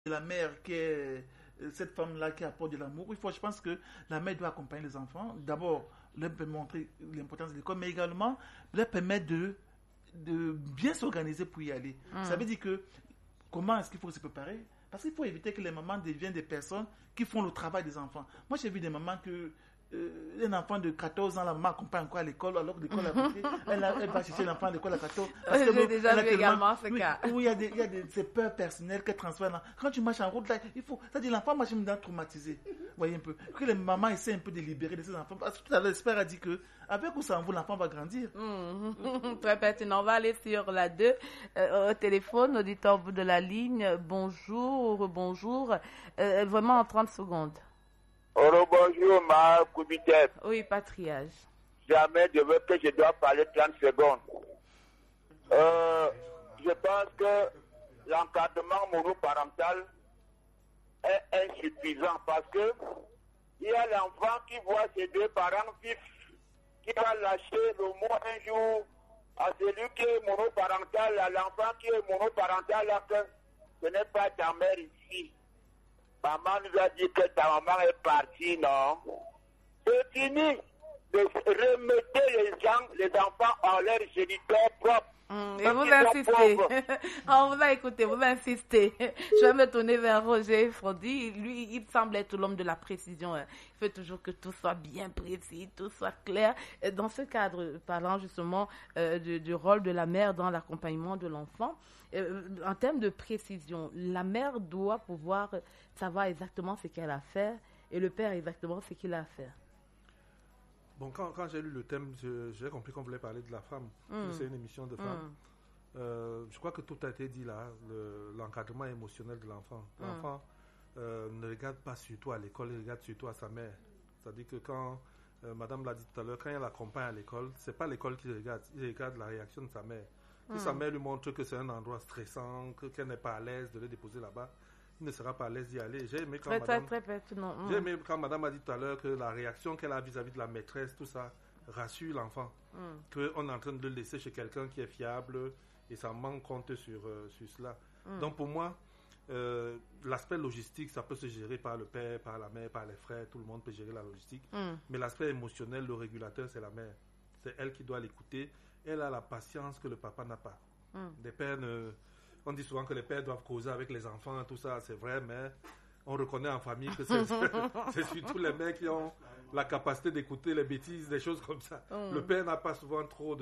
la mère qui est cette femme-là qui apporte de l'amour. Je pense que la mère doit accompagner les enfants. D'abord, leur montrer l'importance de l'école, mais également leur permettre de bien s'organiser pour y aller. Ça veut dire que comment est-ce qu'il faut se préparer? Parce qu'il faut éviter que les mamans deviennent des personnes qui font le travail des enfants. Moi, j'ai vu des mamans que un enfant de 14 ans, la maman accompagne encore à l'école, alors que l'école à côté, elle va chercher l'enfant à l'école à 14. J'ai déjà vu également ce cas. Oui, il y a ces peurs personnelles qu'elle transfère. Quand tu marches en route, là, il faut. C'est-à-dire, l'enfant marche dans traumatisé. Vous voyez un peu. Que les mamans essaient un peu de libérer de ces enfants. Parce que tout à l'heure, l'espère a dit que, avec ou sans vous, l'enfant va grandir. Très pertinent. On va aller sur la 2. Au téléphone, auditeur au bout de la ligne. Bonjour. Vraiment en 30 secondes. Bonjour, ma Koubitep. Oui, patriage. Jamais de veux que je dois parler 30 secondes. Je pense que l'encadrement monoparental est insuffisant parce que il y a l'enfant qui voit ses deux parents vifs, qui va lâcher le mot un jour à celui qui est monoparental, à l'enfant qui est monoparental, là, que ce n'est pas ta mère ici. Maman nous a dit que ta maman est partie, non? C'est fini de remettre les enfants en leur géniteur propre. Et vous insistez. On vous a écouté, vous insistez. Je vais me tourner vers Roger Frodi. Lui, il semble être l'homme de la précision. Il fait toujours que tout soit bien précis, tout soit clair. Dans ce cadre, parlant justement du rôle de la mère dans l'accompagnement de l'enfant, en termes de précision, la mère doit pouvoir savoir exactement ce qu'elle a à faire et le père exactement ce qu'il a à faire. Bon, quand j'ai lu le thème, j'ai compris qu'on voulait parler de la femme. C'est une émission de femmes. Je crois que tout a été dit là, l'encadrement émotionnel de l'enfant. L'enfant ne regarde pas surtout à l'école, il regarde surtout à sa mère. C'est-à-dire que quand, madame l'a dit tout à l'heure, quand elle l'accompagne à l'école, c'est pas l'école qu'il regarde, il regarde la réaction de sa mère. Si sa mère lui montre que c'est un endroit stressant, qu'elle n'est pas à l'aise de le déposer là-bas, il ne sera pas à l'aise d'y aller. J'ai aimé quand madame a dit tout à l'heure que la réaction qu'elle a vis-à-vis de la maîtresse, tout ça, rassure l'enfant. Qu'on est en train de le laisser chez quelqu'un qui est fiable et ça manque compte sur cela. Donc pour moi, l'aspect logistique, ça peut se gérer par le père, par la mère, par les frères, tout le monde peut gérer la logistique. Mais l'aspect émotionnel, le régulateur, c'est la mère. C'est elle qui doit l'écouter. Elle a la patience que le papa n'a pas. Les pères on dit souvent que les pères doivent causer avec les enfants, tout ça, c'est vrai, mais on reconnaît en famille que c'est surtout les mères qui ont la capacité d'écouter les bêtises, des choses comme ça. Le père n'a pas souvent trop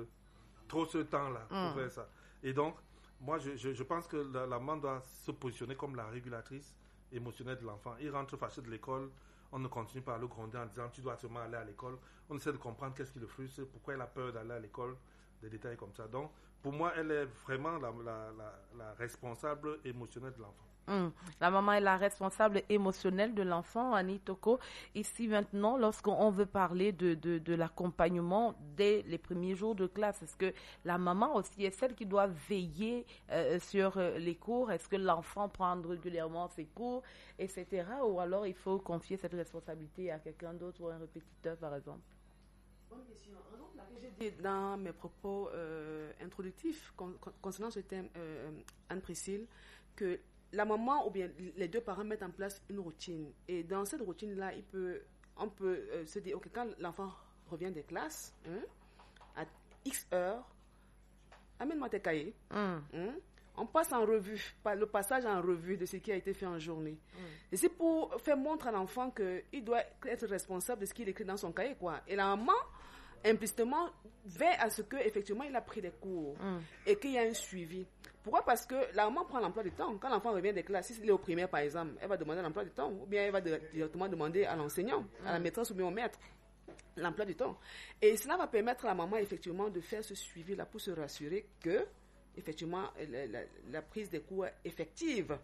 ce temps-là pour faire ça. Et donc, moi, je pense que la maman doit se positionner comme la régulatrice émotionnelle de l'enfant. Il rentre fâché de l'école, on ne continue pas à le gronder en disant « tu dois seulement aller à l'école ». On essaie de comprendre qu'est-ce qui le frustre, pourquoi il a peur d'aller à l'école, des détails comme ça. Donc, pour moi, elle est vraiment la responsable émotionnelle de l'enfant. La maman est la responsable émotionnelle de l'enfant, Annie Toko. Ici, maintenant, lorsqu'on veut parler de l'accompagnement dès les premiers jours de classe, est-ce que la maman aussi est celle qui doit veiller sur les cours? Est-ce que l'enfant prend régulièrement ses cours, etc. Ou alors il faut confier cette responsabilité à quelqu'un d'autre ou un répétiteur, par exemple? Bonne question. J'ai dit dans mes propos introductifs concernant ce thème, Anne-Priscille, que la maman ou bien les deux parents mettent en place une routine. Et dans cette routine-là, on peut se dire, ok, quand l'enfant revient des classes, à X heures, amène-moi tes cahiers. On passe en revue, le passage en revue de ce qui a été fait en journée. Et c'est pour faire montre à l'enfant qu'il doit être responsable de ce qu'il écrit dans son cahier, quoi. Et la maman, implicitement, veille à ce qu'effectivement, il a pris des cours et qu'il y a un suivi. Pourquoi? Parce que la maman prend l'emploi du temps. Quand l'enfant revient des classes, si il est au primaire, par exemple, elle va demander l'emploi du temps, ou bien elle va directement demander à l'enseignant, à la maîtresse ou bien au maître, l'emploi du temps. Et cela va permettre à la maman, effectivement, de faire ce suivi-là pour se rassurer que, effectivement, la prise des cours est effective.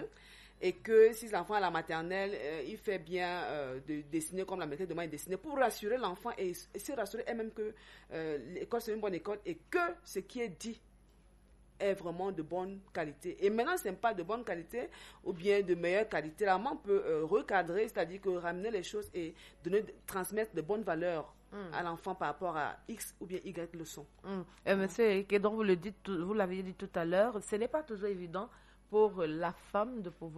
Et que si l'enfant à la maternelle, il fait bien de dessiner comme la maîtresse demande de dessiner, pour rassurer l'enfant et se rassurer elle-même que l'école c'est une bonne école et que ce qui est dit est vraiment de bonne qualité. Et maintenant, ce n'est pas de bonne qualité ou bien de meilleure qualité. La maman peut recadrer, c'est-à-dire que ramener les choses et transmettre de bonnes valeurs à l'enfant par rapport à X ou bien Y leçon. Monsieur Eric, donc vous l'avez dit tout à l'heure, ce n'est pas toujours évident pour la femme de pouvoir